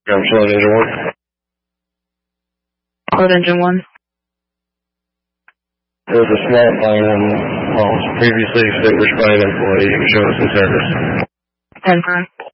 Sloan Engine 1. Sloan Engine 1. There was a small fire on previously extinguished by an employee showing some service. 10-5.